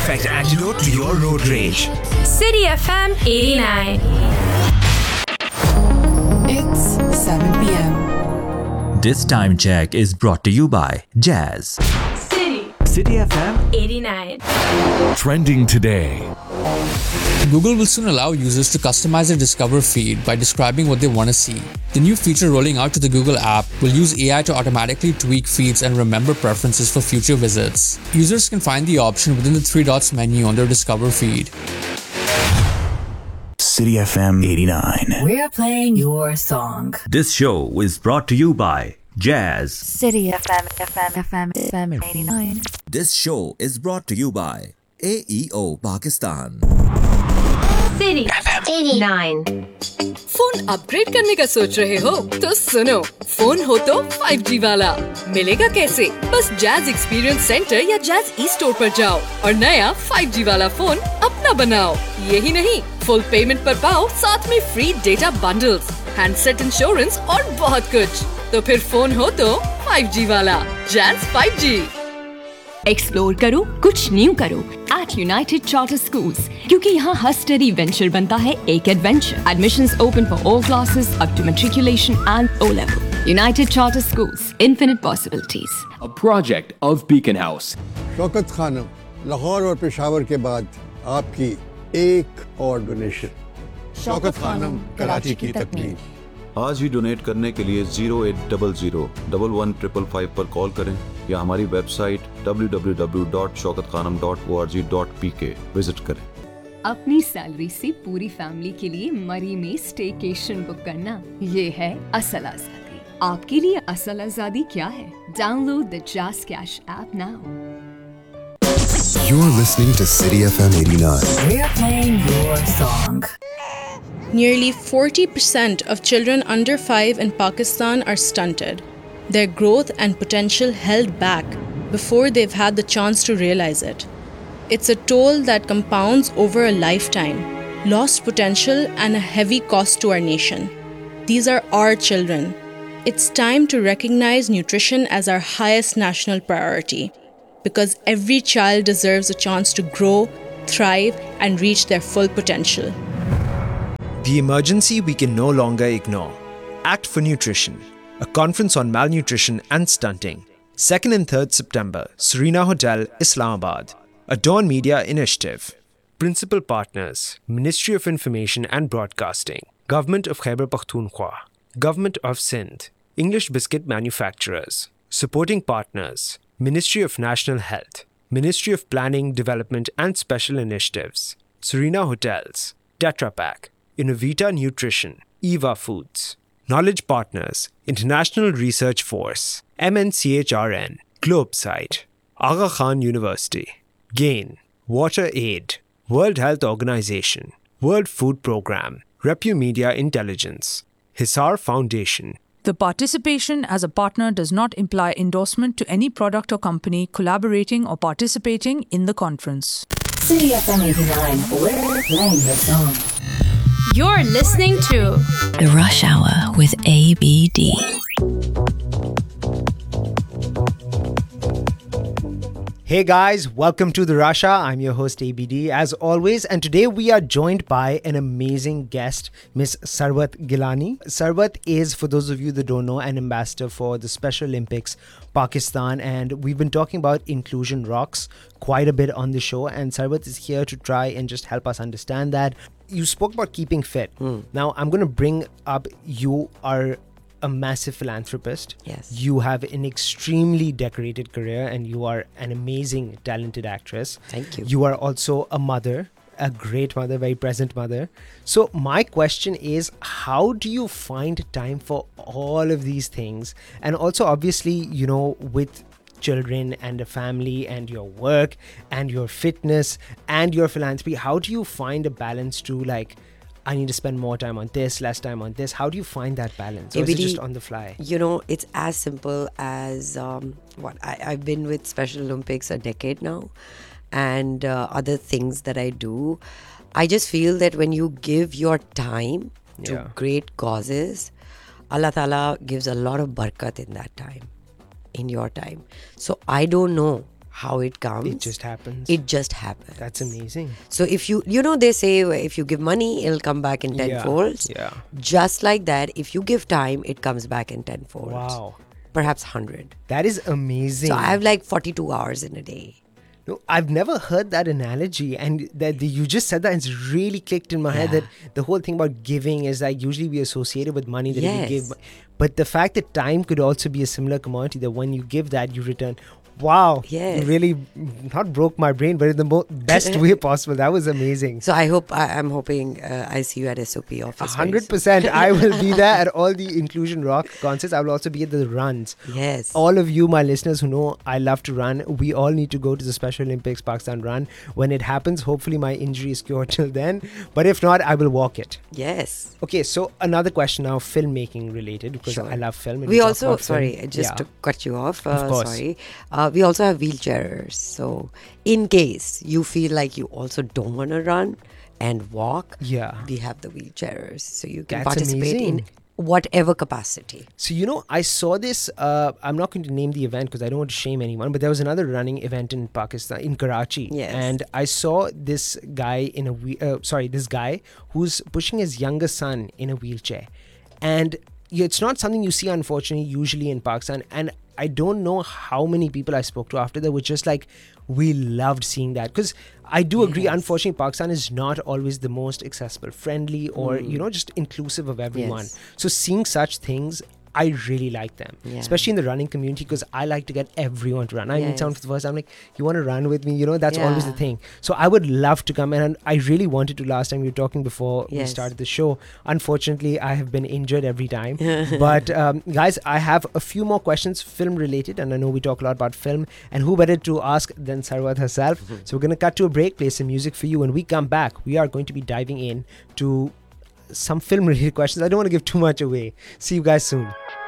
perfect antidote to your road rage. City FM 89. It's 7 p.m. This time check is brought to you by Jazz. City FM 89. Trending today. Google will soon allow users to customize their Discover feed by describing what they want to see. The new feature rolling out to the Google app will use AI to automatically tweak feeds and remember preferences for future visits. Users can find the option within the three dots menu on their Discover feed. City FM 89. We're playing your song. This show is brought to you by Jazz. City FM 89. This show is brought to you by AEO Pakistan. City FM 89. Phone upgrade करने का सोच रहे हो तो सुनो, phone हो तो 5G वाला मिलेगा कैसे? बस जैज एक्सपीरियंस सेंटर या जैज ई स्टोर पर जाओ और नया 5G वाला फोन अपना बनाओ। यही नहीं, फुल पेमेंट पर पाओ साथ में free data bundles, handset insurance और बहुत कुछ। तो फिर फोन हो तो 5G वाला जैज 5G। एक्सप्लोर करो, कुछ न्यू करो एट यूनाइटेड चार्टर स्कूल्स, क्योंकि यहाँ हर स्टडी वेंचर बनता है एक adventure. Admissions open for all classes up to matriculation and O level. United charter schools, infinite possibilities. A project of Beacon House. Shaukat Khanam, Lahore और पेशावर के बाद आपकी एक और डोनेशन। शौकत खानम, कराची की तकमील। आज ही डोनेट करने के लिए 0800-11-555 पर कॉल करें या हमारी वेबसाइट www.shaukatkhanam.org.pk विजिट करें। अपनी सैलरी से पूरी फैमिली के लिए मरी में स्टेकेशन बुक करना, ये है असल आजादी। आपके लिए असल आजादी क्या है? Download the jazz cash app now. You're listening to City FM 89. We're playing your song. Nearly 40% of children under 5 in Pakistan are stunted, their growth and potential held back before they've had the chance to realize it. It's a toll that compounds over a lifetime, lost potential and a heavy cost to our nation. These are our children. It's time to recognize nutrition as our highest national priority, because every child deserves a chance to grow, thrive, and reach their full potential. The emergency we can no longer ignore. Act for Nutrition, a conference on malnutrition and stunting. 2nd and 3rd September, Serena Hotel, Islamabad. A Dawn Media initiative. Principal partners, Ministry of Information and Broadcasting, Government of Khyber Pakhtunkhwa, Government of Sindh, English Biscuit Manufacturers. Supporting partners, Ministry of National Health, Ministry of Planning, Development and Special Initiatives, Serena Hotels, Tetra Pak, Innovita Nutrition, Eva Foods. Knowledge partners, International Research Force, MNCHRN, Globesite, Aga Khan University, GAIN, Water Aid, World Health Organization, World Food Programme, Repu Media Intelligence, Hisar Foundation. The participation as a partner does not imply endorsement to any product or company collaborating or participating in the conference. City FM 89. We're playing your song. You're listening to The Rush Hour with ABD. Hey guys, welcome to The Rush Hour. I'm your host ABD as always, and today we are joined by an amazing guest, Miss Sarwat Gilani. Sarwat is, for those of you that don't know, an ambassador for the Special Olympics Pakistan, and we've been talking about Inclusion Rocks quite a bit on the show, and Sarwat is here to try and just help us understand that. You spoke about keeping fit. Now I'm going to bring up, you are a massive philanthropist. Yes. You have an extremely decorated career and you are an amazing, talented actress. Thank you. You are also a mother, a great mother, very present mother. So my question is, how do you find time for all of these things? And also, obviously, you know, with children and a family and your work and your fitness and your philanthropy, how do you find a balance to, like, I need to spend more time on this, less time on this? How do you find that balance? Or is it just on the fly? You know, it's as simple as I've been with Special Olympics a decade now, and other things that I do. I just feel that when you give your time to great causes, Allah Ta'ala gives a lot of barakat in that time, in your time. So I don't know how it comes. It just happens. It just happens. That's amazing. So if they say if you give money, it'll come back in tenfolds. Yeah. Just like that, if you give time, it comes back in tenfolds. Wow. Perhaps 100. That is amazing. So I have like 42 hours in a day. No, I've never heard that analogy, and that you just said that, and it's really clicked in my head that the whole thing about giving is like usually we associate it with money that if you give, but the fact that time could also be a similar commodity, that when you give that you return. Wow. Yes. You really not broke my brain, but in the best way possible. That was amazing. So I'm hoping I see you at SOP office. 100%. I will be there at all the Inclusion Rock concerts. I will also be at the runs. Yes. All of you, my listeners who know I love to run, we all need to go to the Special Olympics Pakistan run. When it happens, hopefully my injury is cured till then. But if not, I will walk it. Yes. Okay, so another question now, filmmaking related, because I love film. We also, to cut you off. Of course. Sorry. We also have wheelchairers. So in case you feel like you also don't want to run and walk, we have the wheelchairers. So you can participate in whatever capacity. So, I saw this, I'm not going to name the event because I don't want to shame anyone, but there was another running event in Pakistan, in Karachi. Yes. And I saw this guy this guy who's pushing his younger son in a wheelchair. And it's not something you see, unfortunately, usually in Pakistan. And I don't know how many people I spoke to after that were just like, we loved seeing that. Because I do agree, unfortunately, Pakistan is not always the most accessible, friendly, or, just inclusive of everyone. Yes. So seeing such things, I really like them, especially in the running community, because I like to get everyone to run. I meet someone for the first time, I'm like, you want to run with me? That's always the thing. So I would love to come, and I really wanted to last time. We were talking before we started the show. Unfortunately, I have been injured every time. But guys, I have a few more questions film related, and I know we talk a lot about film, and who better to ask than Sarwat herself. So we're going to cut to a break, play some music for you. When we come back, we are going to be diving in to some film related questions. I don't want to give too much away. See you guys soon.